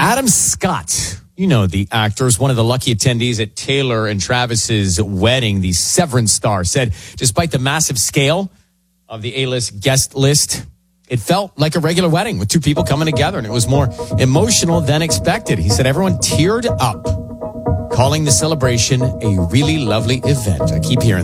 Adam Scott, you know the actor, is one of the lucky attendees at Taylor and Travis's wedding. The Severance star said, despite the massive scale of the A-list guest list, it felt like a regular wedding with two people coming together, and it was more emotional than expected. He said everyone teared up, calling the celebration a really lovely event. I keep hearing that.